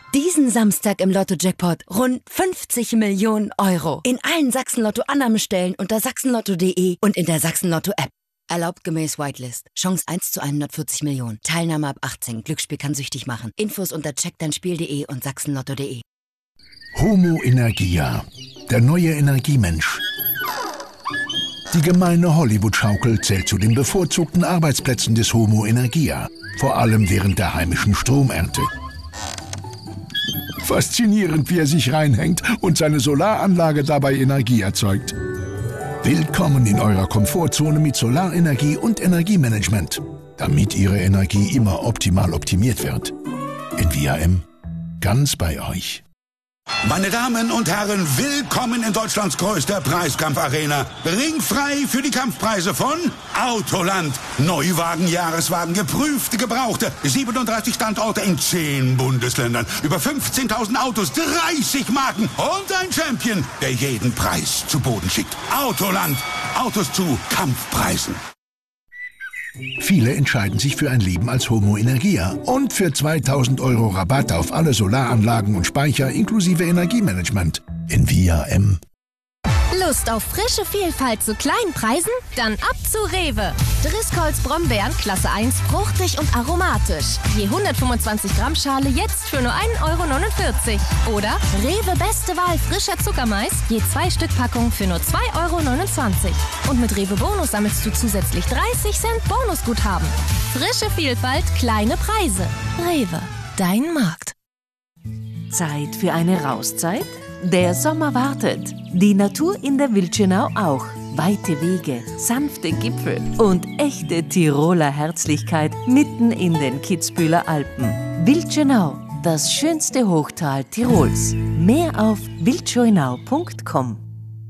Diesen Samstag im Lotto-Jackpot rund 50 Millionen Euro. In allen Sachsen-Lotto-Annahmestellen unter sachsenlotto.de und in der Sachsen-Lotto-App. Erlaubt gemäß Whitelist. Chance 1 zu 140 Millionen. Teilnahme ab 18. Glücksspiel kann süchtig machen. Infos unter checkdeinspiel.de und sachsenlotto.de. Homo Energia. Der neue Energiemensch. Die gemeine Hollywood-Schaukel zählt zu den bevorzugten Arbeitsplätzen des Homo Energia. Vor allem während der heimischen Stromernte. Faszinierend, wie er sich reinhängt und seine Solaranlage dabei Energie erzeugt. Willkommen in eurer Komfortzone mit Solarenergie und Energiemanagement, damit Ihre Energie immer optimal optimiert wird. Envia-M, ganz bei euch. Meine Damen und Herren, willkommen in Deutschlands größter Preiskampfarena. Ringfrei für die Kampfpreise von Autoland. Neuwagen, Jahreswagen, geprüfte, gebrauchte. 37 Standorte in 10 Bundesländern. Über 15.000 Autos, 30 Marken und ein Champion, der jeden Preis zu Boden schickt. Autoland. Autos zu Kampfpreisen. Viele entscheiden sich für ein Leben als Homo Energia und für 2.000 € Rabatt auf alle Solaranlagen und Speicher inklusive Energiemanagement. Envia-M. Lust auf frische Vielfalt zu kleinen Preisen? Dann ab zu Rewe. Driscolls Brombeeren Klasse 1 fruchtig und aromatisch. Je 125 Gramm Schale jetzt für nur 1,49 €. Oder Rewe Beste Wahl frischer Zuckermais. Je 2 Stück Packung für nur 2,29 €. Und mit Rewe Bonus sammelst du zusätzlich 30 Cent Bonusguthaben. Frische Vielfalt, kleine Preise. Rewe, dein Markt. Zeit für eine Rauszeit? Der Sommer wartet. Die Natur in der Wildschönau auch. Weite Wege, sanfte Gipfel und echte Tiroler Herzlichkeit mitten in den Kitzbüheler Alpen. Wildschönau, das schönste Hochtal Tirols. Mehr auf wildschönau.com.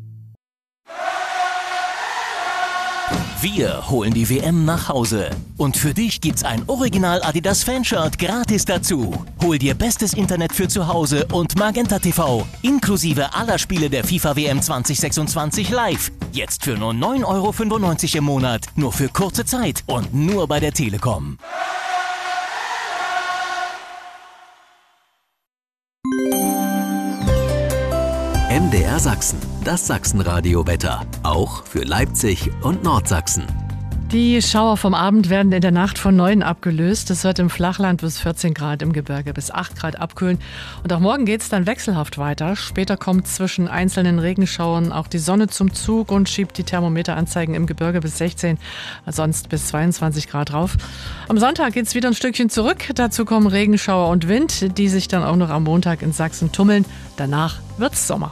Wir holen die WM nach Hause. Und für dich gibt's ein Original Adidas Fanshirt gratis dazu. Hol dir bestes Internet für zu Hause und Magenta TV, inklusive aller Spiele der FIFA WM 2026 live. Jetzt für nur 9,95 € im Monat. Nur für kurze Zeit und nur bei der Telekom. MDR Sachsen, das Sachsenradio-Wetter. Auch für Leipzig und Nordsachsen. Die Schauer vom Abend werden in der Nacht von 9 abgelöst. Es wird im Flachland bis 14 Grad, im Gebirge bis 8 Grad abkühlen. Und auch morgen geht es dann wechselhaft weiter. Später kommt zwischen einzelnen Regenschauern auch die Sonne zum Zug und schiebt die Thermometeranzeigen im Gebirge bis 16, sonst bis 22 Grad rauf. Am Sonntag geht es wieder ein Stückchen zurück. Dazu kommen Regenschauer und Wind, die sich dann auch noch am Montag in Sachsen tummeln. Danach wird's Sommer.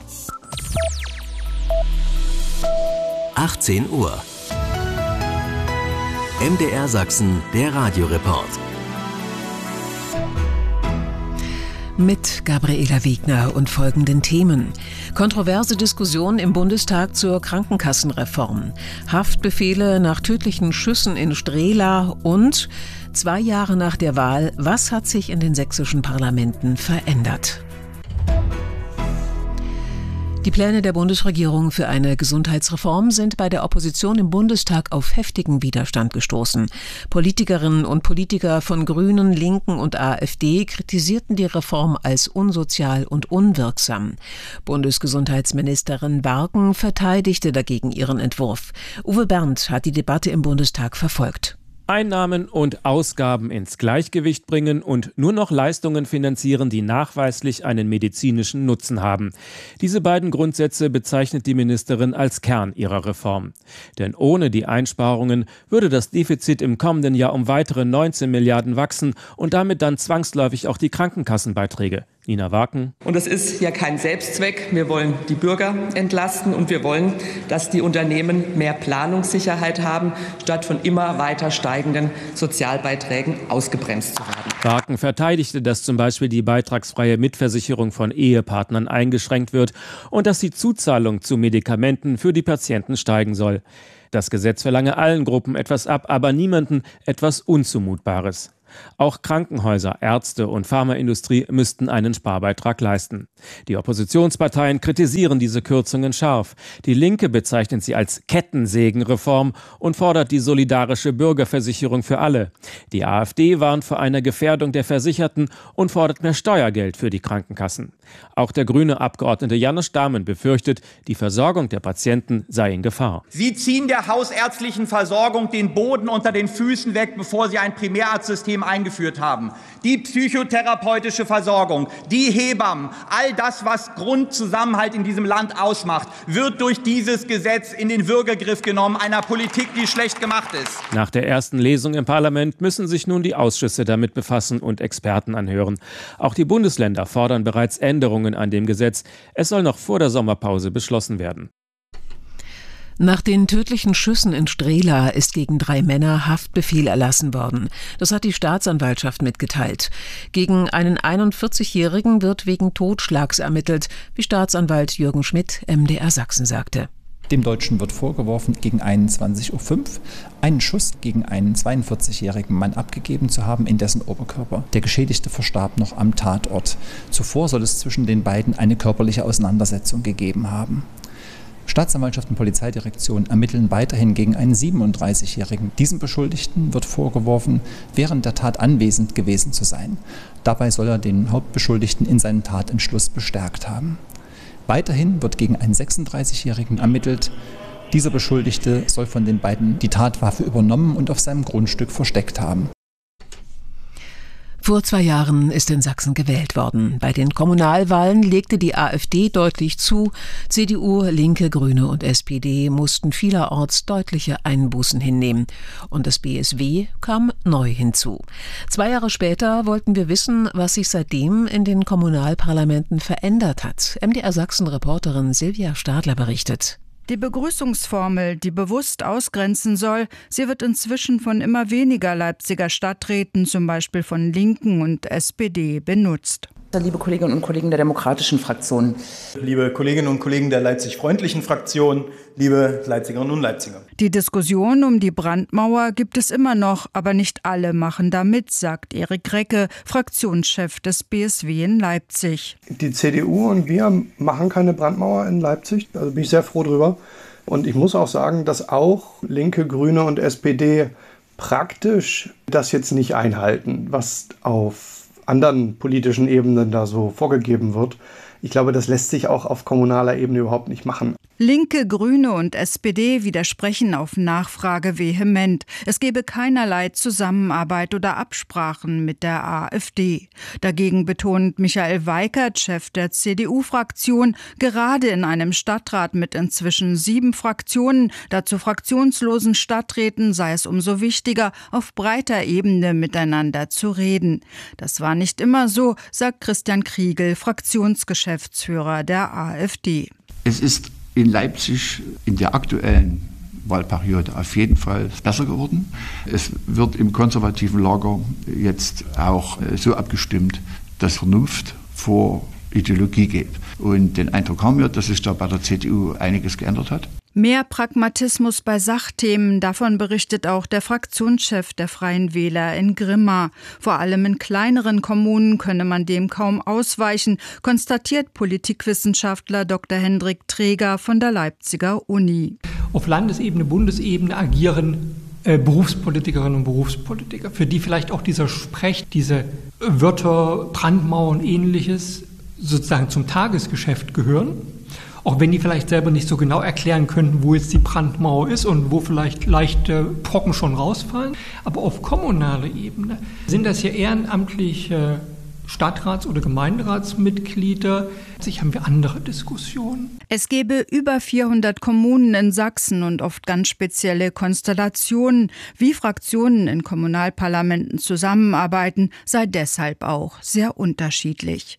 18 Uhr. MDR Sachsen, der Radioreport. Mit Gabriela Wegner und folgenden Themen. Kontroverse Diskussion im Bundestag zur Krankenkassenreform. Haftbefehle nach tödlichen Schüssen in Strehla und 2 Jahre nach der Wahl, was hat sich in den sächsischen Parlamenten verändert? Die Pläne der Bundesregierung für eine Gesundheitsreform sind bei der Opposition im Bundestag auf heftigen Widerstand gestoßen. Politikerinnen und Politiker von Grünen, Linken und AfD kritisierten die Reform als unsozial und unwirksam. Bundesgesundheitsministerin Barken verteidigte dagegen ihren Entwurf. Uwe Berndt hat die Debatte im Bundestag verfolgt. Einnahmen und Ausgaben ins Gleichgewicht bringen und nur noch Leistungen finanzieren, die nachweislich einen medizinischen Nutzen haben. Diese beiden Grundsätze bezeichnet die Ministerin als Kern ihrer Reform. Denn ohne die Einsparungen würde das Defizit im kommenden Jahr um weitere 19 Milliarden wachsen und damit dann zwangsläufig auch die Krankenkassenbeiträge. Nina Waken. Und es ist ja kein Selbstzweck. Wir wollen die Bürger entlasten und wir wollen, dass die Unternehmen mehr Planungssicherheit haben, statt von immer weiter steigenden Sozialbeiträgen ausgebremst zu werden. Waken verteidigte, dass zum Beispiel die beitragsfreie Mitversicherung von Ehepartnern eingeschränkt wird und dass die Zuzahlung zu Medikamenten für die Patienten steigen soll. Das Gesetz verlange allen Gruppen etwas ab, aber niemanden etwas Unzumutbares. Auch Krankenhäuser, Ärzte und Pharmaindustrie müssten einen Sparbeitrag leisten. Die Oppositionsparteien kritisieren diese Kürzungen scharf. Die Linke bezeichnet sie als Kettensägenreform und fordert die solidarische Bürgerversicherung für alle. Die AfD warnt vor einer Gefährdung der Versicherten und fordert mehr Steuergeld für die Krankenkassen. Auch der grüne Abgeordnete Janus Dahmen befürchtet, die Versorgung der Patienten sei in Gefahr. Sie ziehen der hausärztlichen Versorgung den Boden unter den Füßen weg, bevor Sie ein Primärarztsystem eingeführt haben. Die psychotherapeutische Versorgung, die Hebammen, all das, was Grundzusammenhalt in diesem Land ausmacht, wird durch dieses Gesetz in den Würgegriff genommen, einer Politik, die schlecht gemacht ist. Nach der ersten Lesung im Parlament müssen sich nun die Ausschüsse damit befassen und Experten anhören. Auch die Bundesländer fordern bereits Änderungen an dem Gesetz. Es soll noch vor der Sommerpause beschlossen werden. Nach den tödlichen Schüssen in Strehla ist gegen 3 Männer Haftbefehl erlassen worden. Das hat die Staatsanwaltschaft mitgeteilt. Gegen einen 41-Jährigen wird wegen Totschlags ermittelt, wie Staatsanwalt Jürgen Schmidt, MDR Sachsen, sagte. Dem Deutschen wird vorgeworfen, gegen 21:05 Uhr einen Schuss gegen einen 42-jährigen Mann abgegeben zu haben in dessen Oberkörper. Der Geschädigte verstarb noch am Tatort. Zuvor soll es zwischen den beiden eine körperliche Auseinandersetzung gegeben haben. Staatsanwaltschaft und Polizeidirektion ermitteln weiterhin gegen einen 37-Jährigen. Diesem Beschuldigten wird vorgeworfen, während der Tat anwesend gewesen zu sein. Dabei soll er den Hauptbeschuldigten in seinem Tatentschluss bestärkt haben. Weiterhin wird gegen einen 36-Jährigen ermittelt. Dieser Beschuldigte soll von den beiden die Tatwaffe übernommen und auf seinem Grundstück versteckt haben. Vor 2 Jahren ist in Sachsen gewählt worden. Bei den Kommunalwahlen legte die AfD deutlich zu. CDU, Linke, Grüne und SPD mussten vielerorts deutliche Einbußen hinnehmen. Und das BSW kam neu hinzu. 2 Jahre später wollten wir wissen, was sich seitdem in den Kommunalparlamenten verändert hat. MDR Sachsen-Reporterin Silvia Stadler berichtet. Die Begrüßungsformel, die bewusst ausgrenzen soll, sie wird inzwischen von immer weniger Leipziger Stadträten, zum Beispiel von Linken und SPD, benutzt. Liebe Kolleginnen und Kollegen der demokratischen Fraktion. Liebe Kolleginnen und Kollegen der Leipzig-freundlichen Fraktion, liebe Leipzigerinnen und Leipziger. Die Diskussion um die Brandmauer gibt es immer noch, aber nicht alle machen da mit, sagt Erik Recke, Fraktionschef des BSW in Leipzig. Die CDU und wir machen keine Brandmauer in Leipzig, also bin ich sehr froh drüber. Und ich muss auch sagen, dass auch Linke, Grüne und SPD praktisch das jetzt nicht einhalten, was auf anderen politischen Ebenen da so vorgegeben wird. Ich glaube, das lässt sich auch auf kommunaler Ebene überhaupt nicht machen. Linke, Grüne und SPD widersprechen auf Nachfrage vehement. Es gebe keinerlei Zusammenarbeit oder Absprachen mit der AfD. Dagegen betont Michael Weikert, Chef der CDU-Fraktion, gerade in einem Stadtrat mit inzwischen 7 Fraktionen, dazu fraktionslosen Stadträten, sei es umso wichtiger, auf breiter Ebene miteinander zu reden. Das war nicht immer so, sagt Christian Kriegel, Fraktionsgeschäftsführer der AfD. Es ist in Leipzig in der aktuellen Wahlperiode auf jeden Fall besser geworden. Es wird im konservativen Lager jetzt auch so abgestimmt, dass Vernunft vor Ideologie geht. Und den Eindruck haben wir, dass sich da bei der CDU einiges geändert hat. Mehr Pragmatismus bei Sachthemen, davon berichtet auch der Fraktionschef der Freien Wähler in Grimma. Vor allem in kleineren Kommunen könne man dem kaum ausweichen, konstatiert Politikwissenschaftler Dr. Hendrik Träger von der Leipziger Uni. Auf Landesebene, Bundesebene agieren Berufspolitikerinnen und Berufspolitiker, für die vielleicht auch dieser Sprech, diese Wörter, Brandmauer und Ähnliches sozusagen zum Tagesgeschäft gehören. Auch wenn die vielleicht selber nicht so genau erklären könnten, wo jetzt die Brandmauer ist und wo vielleicht leichte Brocken schon rausfallen. Aber auf kommunaler Ebene sind das ja ehrenamtliche Stadtrats- oder Gemeinderatsmitglieder. Sich haben wir andere Diskussionen. Es gäbe über 400 Kommunen in Sachsen und oft ganz spezielle Konstellationen. Wie Fraktionen in Kommunalparlamenten zusammenarbeiten, sei deshalb auch sehr unterschiedlich.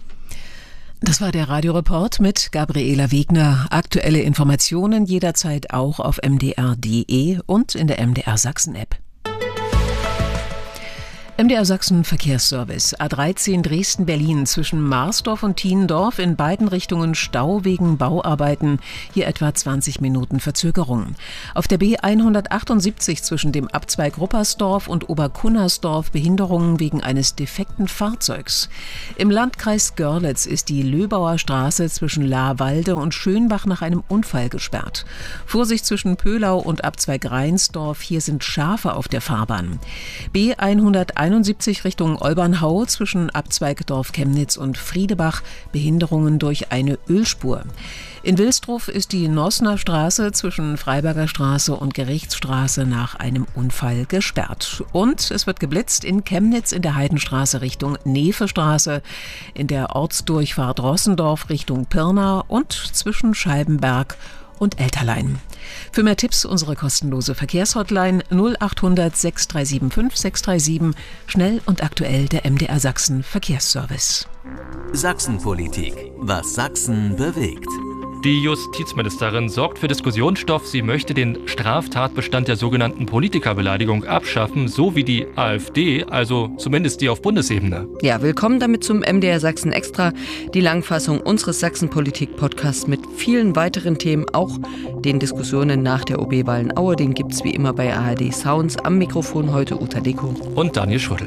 Das war der Radioreport mit Gabriela Wegner. Aktuelle Informationen jederzeit auch auf mdr.de und in der MDR Sachsen-App. MDR Sachsen Verkehrsservice. A13 Dresden-Berlin zwischen Marsdorf und Thiendorf in beiden Richtungen Stau wegen Bauarbeiten. Hier etwa 20 Minuten Verzögerung. Auf der B178 zwischen dem Abzweig Ruppersdorf und Oberkunnersdorf Behinderungen wegen eines defekten Fahrzeugs. Im Landkreis Görlitz ist die Löbauer Straße zwischen Lahrwalde und Schönbach nach einem Unfall gesperrt. Vorsicht zwischen Pöhlau und Abzweig Reinsdorf. Hier sind Schafe auf der Fahrbahn. B171 Richtung Olbernhau zwischen Abzweig Dorf-Chemnitz und Friedebach, Behinderungen durch eine Ölspur. In Wilsdruff ist die Nossner Straße zwischen Freiberger Straße und Gerichtsstraße nach einem Unfall gesperrt. Und es wird geblitzt in Chemnitz in der Heidenstraße Richtung Nevestraße, in der Ortsdurchfahrt Rossendorf Richtung Pirna und zwischen Scheibenberg und Elterlein. Für mehr Tipps unsere kostenlose Verkehrshotline 0800 6375 637, schnell und aktuell der MDR Sachsen Verkehrsservice. Sachsenpolitik, was Sachsen bewegt. Die Justizministerin sorgt für Diskussionsstoff. Sie möchte den Straftatbestand der sogenannten Politikerbeleidigung abschaffen, so wie die AfD, also zumindest die auf Bundesebene. Ja, willkommen damit zum MDR Sachsen Extra, die Langfassung unseres Sachsenpolitik-Podcasts mit vielen weiteren Themen, auch den Diskussionen nach der OB-Wahl in Aue. Den gibt's wie immer bei ARD Sounds. Am Mikrofon heute Uta Deko und Daniel Schrödel.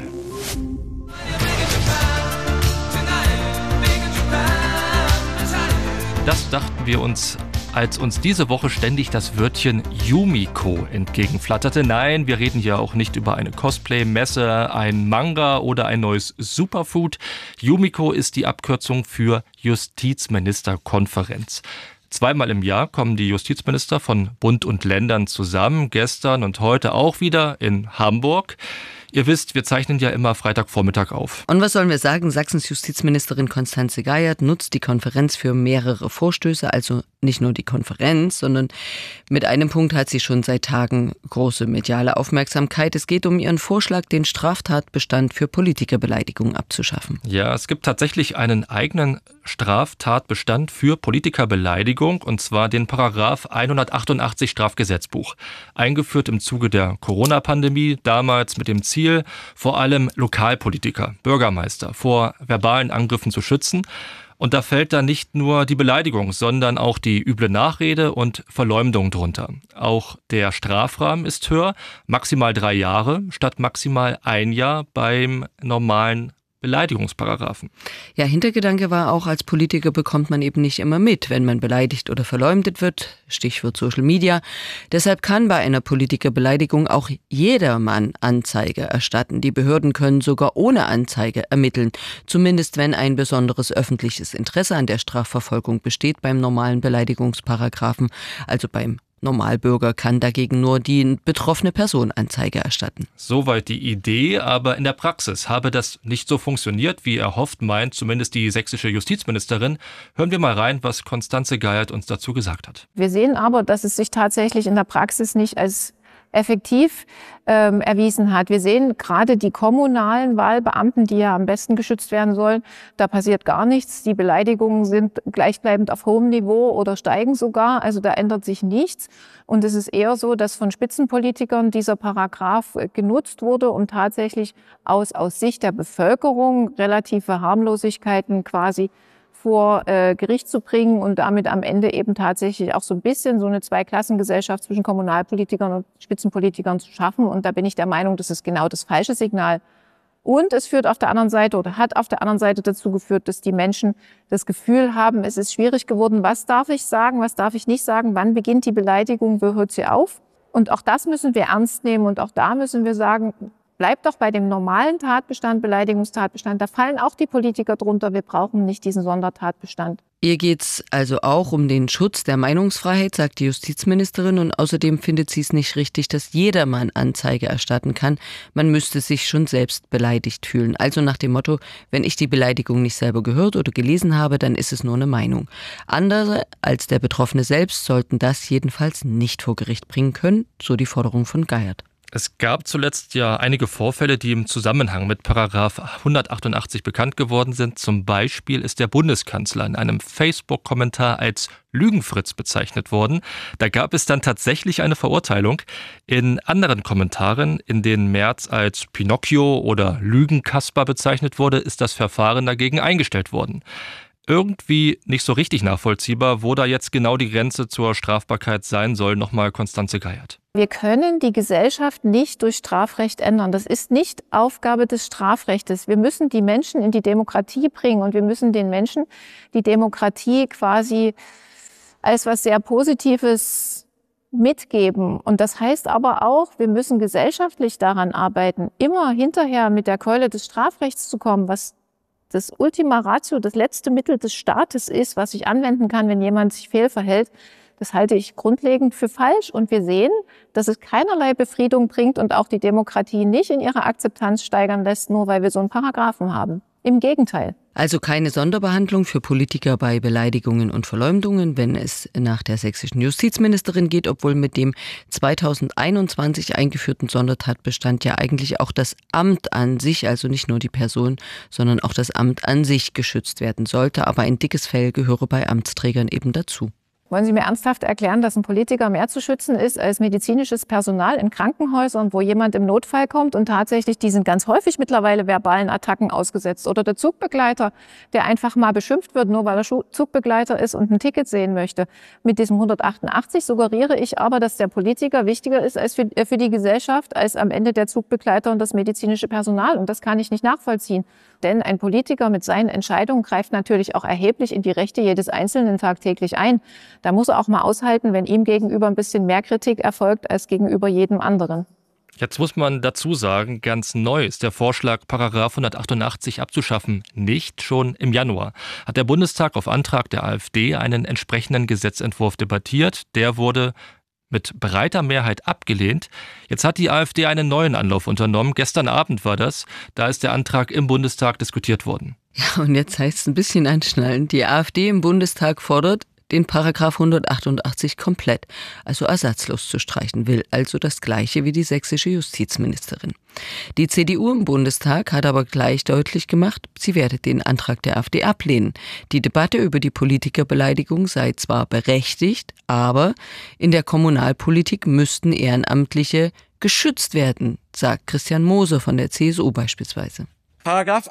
Das dachten wir uns, als uns diese Woche ständig das Wörtchen Yumiko entgegenflatterte. Nein, wir reden hier auch nicht über eine Cosplay-Messe, ein Manga oder ein neues Superfood. Yumiko ist die Abkürzung für Justizministerkonferenz. Zweimal im Jahr kommen die Justizminister von Bund und Ländern zusammen, gestern und heute auch wieder in Hamburg. Ihr wisst, wir zeichnen ja immer Freitagvormittag auf. Und was sollen wir sagen? Sachsens Justizministerin Constanze Geiert nutzt die Konferenz für mehrere Vorstöße, also nicht nur die Konferenz, sondern mit einem Punkt hat sie schon seit Tagen große mediale Aufmerksamkeit. Es geht um ihren Vorschlag, den Straftatbestand für Politikerbeleidigung abzuschaffen. Ja, es gibt tatsächlich einen eigenen Straftatbestand für Politikerbeleidigung, und zwar den Paragraph 188 Strafgesetzbuch. Eingeführt im Zuge der Corona-Pandemie, damals mit dem Ziel, vor allem Lokalpolitiker, Bürgermeister vor verbalen Angriffen zu schützen. Und da fällt dann nicht nur die Beleidigung, sondern auch die üble Nachrede und Verleumdung drunter. Auch der Strafrahmen ist höher, maximal 3 Jahre statt maximal 1 Jahr beim normalen Beleidigungsparagraphen. Ja, Hintergedanke war auch, als Politiker bekommt man eben nicht immer mit, wenn man beleidigt oder verleumdet wird. Stichwort Social Media. Deshalb kann bei einer Politikerbeleidigung auch jedermann Anzeige erstatten. Die Behörden können sogar ohne Anzeige ermitteln. Zumindest wenn ein besonderes öffentliches Interesse an der Strafverfolgung besteht beim normalen Beleidigungsparagraphen, also beim Normalbürger kann dagegen nur die betroffene Person Anzeige erstatten. Soweit die Idee, aber in der Praxis habe das nicht so funktioniert, wie erhofft, meint zumindest die sächsische Justizministerin. Hören wir mal rein, was Constanze Geiert uns dazu gesagt hat. Wir sehen aber, dass es sich tatsächlich in der Praxis nicht als effektiv erwiesen hat. Wir sehen gerade die kommunalen Wahlbeamten, die ja am besten geschützt werden sollen, da passiert gar nichts. Die Beleidigungen sind gleichbleibend auf hohem Niveau oder steigen sogar. Also da ändert sich nichts. Und es ist eher so, dass von Spitzenpolitikern dieser Paragraph genutzt wurde, um tatsächlich aus Sicht der Bevölkerung relative Harmlosigkeiten quasi vor Gericht zu bringen und damit am Ende eben tatsächlich auch so ein bisschen so eine Zweiklassengesellschaft zwischen Kommunalpolitikern und Spitzenpolitikern zu schaffen. Und da bin ich der Meinung, das ist genau das falsche Signal. Und es führt auf der anderen Seite oder hat auf der anderen Seite dazu geführt, dass die Menschen das Gefühl haben, es ist schwierig geworden, was darf ich sagen, was darf ich nicht sagen, wann beginnt die Beleidigung, wo hört sie auf? Und auch das müssen wir ernst nehmen und auch da müssen wir sagen, bleibt doch bei dem normalen Tatbestand, Beleidigungstatbestand. Da fallen auch die Politiker drunter. Wir brauchen nicht diesen Sondertatbestand. Ihr geht's also auch um den Schutz der Meinungsfreiheit, sagt die Justizministerin. Und außerdem findet sie es nicht richtig, dass jedermann Anzeige erstatten kann. Man müsste sich schon selbst beleidigt fühlen. Also nach dem Motto, wenn ich die Beleidigung nicht selber gehört oder gelesen habe, dann ist es nur eine Meinung. Andere als der Betroffene selbst sollten das jedenfalls nicht vor Gericht bringen können, so die Forderung von Geiert. Es gab zuletzt ja einige Vorfälle, die im Zusammenhang mit Paragraph 188 bekannt geworden sind. Zum Beispiel ist der Bundeskanzler in einem Facebook-Kommentar als Lügenfritz bezeichnet worden. Da gab es dann tatsächlich eine Verurteilung. In anderen Kommentaren, in denen Merz als Pinocchio oder Lügenkasper bezeichnet wurde, ist das Verfahren dagegen eingestellt worden. Irgendwie nicht so richtig nachvollziehbar, wo da jetzt genau die Grenze zur Strafbarkeit sein soll. Nochmal Constanze Geiert. Wir können die Gesellschaft nicht durch Strafrecht ändern. Das ist nicht Aufgabe des Strafrechtes. Wir müssen die Menschen in die Demokratie bringen und wir müssen den Menschen die Demokratie quasi als was sehr Positives mitgeben. Und das heißt aber auch, wir müssen gesellschaftlich daran arbeiten, immer hinterher mit der Keule des Strafrechts zu kommen, was das Ultima Ratio, das letzte Mittel des Staates ist, was ich anwenden kann, wenn jemand sich fehlverhält. Das halte ich grundlegend für falsch. Und wir sehen, dass es keinerlei Befriedung bringt und auch die Demokratie nicht in ihrer Akzeptanz steigern lässt, nur weil wir so einen Paragraphen haben. Im Gegenteil. Also keine Sonderbehandlung für Politiker bei Beleidigungen und Verleumdungen, wenn es nach der sächsischen Justizministerin geht, obwohl mit dem 2021 eingeführten Sondertatbestand ja eigentlich auch das Amt an sich, also nicht nur die Person, sondern auch das Amt an sich geschützt werden sollte. Aber ein dickes Fell gehöre bei Amtsträgern eben dazu. Wollen Sie mir ernsthaft erklären, dass ein Politiker mehr zu schützen ist als medizinisches Personal in Krankenhäusern, wo jemand im Notfall kommt und tatsächlich, die sind ganz häufig mittlerweile verbalen Attacken ausgesetzt. Oder der Zugbegleiter, der einfach mal beschimpft wird, nur weil er Zugbegleiter ist und ein Ticket sehen möchte. Mit diesem 188 suggeriere ich aber, dass der Politiker wichtiger ist als für die Gesellschaft, als am Ende der Zugbegleiter und das medizinische Personal. Und das kann ich nicht nachvollziehen. Denn ein Politiker mit seinen Entscheidungen greift natürlich auch erheblich in die Rechte jedes Einzelnen tagtäglich ein. Da muss er auch mal aushalten, wenn ihm gegenüber ein bisschen mehr Kritik erfolgt als gegenüber jedem anderen. Jetzt muss man dazu sagen, ganz neu ist der Vorschlag, Paragraph 188 abzuschaffen. Nicht schon im Januar hat der Bundestag auf Antrag der AfD einen entsprechenden Gesetzentwurf debattiert. Der wurde mit breiter Mehrheit abgelehnt. Jetzt hat die AfD einen neuen Anlauf unternommen. Gestern Abend war das. Da ist der Antrag im Bundestag diskutiert worden. Ja, und jetzt heißt es ein bisschen anschnallen. Die AfD im Bundestag fordert, den Paragraph 188 komplett, also ersatzlos zu streichen, will also das Gleiche wie die sächsische Justizministerin. Die CDU im Bundestag hat aber gleich deutlich gemacht, sie werde den Antrag der AfD ablehnen. Die Debatte über die Politikerbeleidigung sei zwar berechtigt, aber in der Kommunalpolitik müssten Ehrenamtliche geschützt werden, sagt Christian Moser von der CSU beispielsweise. Paragraph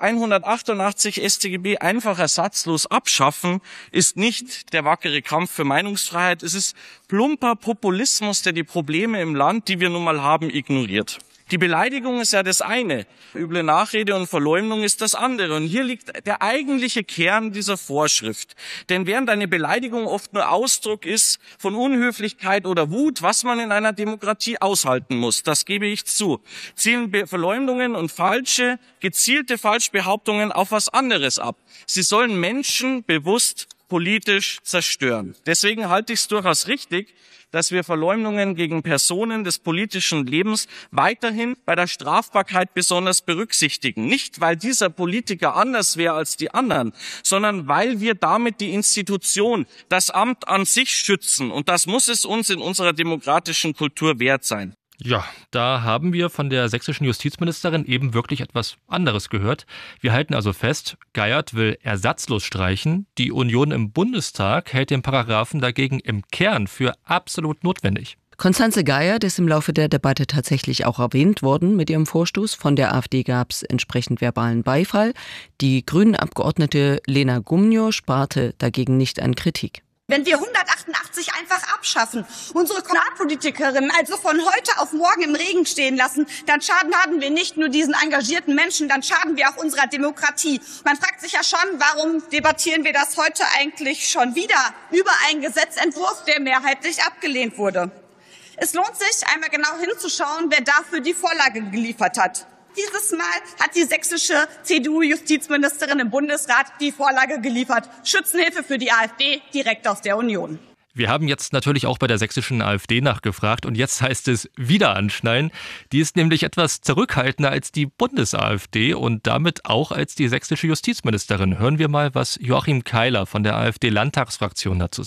188 StGB einfach ersatzlos abschaffen, ist nicht der wackere Kampf für Meinungsfreiheit. Es ist plumper Populismus, der die Probleme im Land, die wir nun mal haben, ignoriert. Die Beleidigung ist ja das eine, üble Nachrede und Verleumdung ist das andere. Und hier liegt der eigentliche Kern dieser Vorschrift. Denn während eine Beleidigung oft nur Ausdruck ist von Unhöflichkeit oder Wut, was man in einer Demokratie aushalten muss, das gebe ich zu, zielen Verleumdungen und gezielte Falschbehauptungen auf was anderes ab. Sie sollen Menschen bewusst politisch zerstören. Deswegen halte ich es durchaus richtig, dass wir Verleumdungen gegen Personen des politischen Lebens weiterhin bei der Strafbarkeit besonders berücksichtigen. Nicht, weil dieser Politiker anders wäre als die anderen, sondern weil wir damit die Institution, das Amt an sich schützen. Und das muss es uns in unserer demokratischen Kultur wert sein. Ja, da haben wir von der sächsischen Justizministerin eben wirklich etwas anderes gehört. Wir halten also fest, Geiert will ersatzlos streichen. Die Union im Bundestag hält den Paragraphen dagegen im Kern für absolut notwendig. Constanze Geiert ist im Laufe der Debatte tatsächlich auch erwähnt worden mit ihrem Vorstoß. Von der AfD gab es entsprechend verbalen Beifall. Die Grünen-Abgeordnete Lena Gumnior sparte dagegen nicht an Kritik. Wenn wir 188 einfach abschaffen, unsere Kommunalpolitikerinnen also von heute auf morgen im Regen stehen lassen, dann schaden wir nicht nur diesen engagierten Menschen, dann schaden wir auch unserer Demokratie. Man fragt sich ja schon, warum debattieren wir das heute eigentlich schon wieder über einen Gesetzentwurf, der mehrheitlich abgelehnt wurde. Es lohnt sich, einmal genau hinzuschauen, wer dafür die Vorlage geliefert hat. Dieses Mal hat die sächsische CDU-Justizministerin im Bundesrat die Vorlage geliefert. Schützenhilfe für die AfD direkt aus der Union. Wir haben jetzt natürlich auch bei der sächsischen AfD nachgefragt und jetzt heißt es wieder anschnallen. Die ist nämlich etwas zurückhaltender als die Bundes-AfD und damit auch als die sächsische Justizministerin. Hören wir mal, was Joachim Keiler von der AfD-Landtagsfraktion dazu sagt.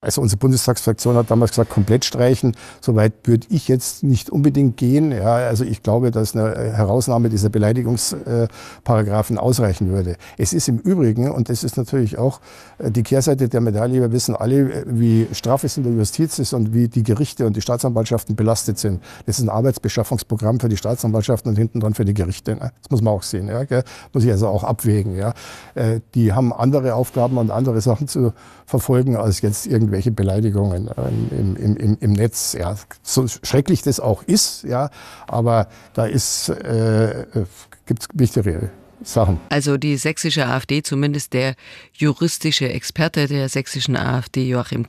Also unsere Bundestagsfraktion hat damals gesagt, komplett streichen. Soweit würde ich jetzt nicht unbedingt gehen. Ja, also ich glaube, dass eine Herausnahme dieser Beleidigungsparagraphen ausreichen würde. Es ist im Übrigen, und das ist natürlich auch die Kehrseite der Medaille, wir wissen alle, wie straff es in der Justiz ist und wie die Gerichte und die Staatsanwaltschaften belastet sind. Das ist ein Arbeitsbeschaffungsprogramm für die Staatsanwaltschaften und hinten dran für die Gerichte. Das muss man auch sehen. Ja, gell? Muss ich also auch abwägen. Ja. Die haben andere Aufgaben und andere Sachen zu verfolgen, als jetzt irgendwelche Beleidigungen im Netz. Ja. So schrecklich das auch ist, ja, aber da gibt's wichtigere Sachen. Also die sächsische AfD, zumindest der juristische Experte der sächsischen AfD, Joachim